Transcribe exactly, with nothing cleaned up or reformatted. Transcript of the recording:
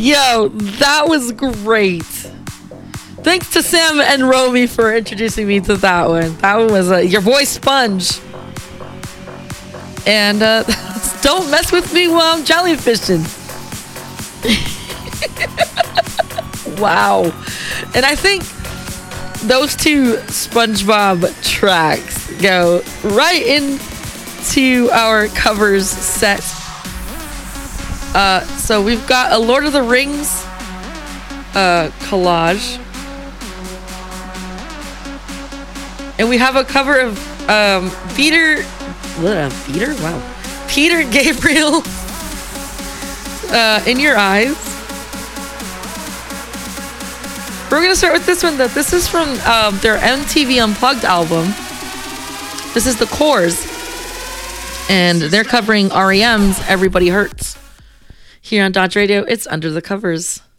Yo, that was great. Thanks to Sam and Romy for introducing me to that one. That one was uh, your boy Sponge. And uh, don't mess with me while I'm jellyfishing. Wow. And I think those two SpongeBob tracks go right into our covers set. Uh, so we've got a Lord of the Rings uh, collage. And we have a cover of um, Peter... What, Peter? Wow. Peter Gabriel. Uh, In Your Eyes. We're going to start with this one, though. This is from um, their M T V Unplugged album. This is The Corrs. And they're covering R E M's Everybody Hurts. Here on Dodge Radio, it's Under the Covers.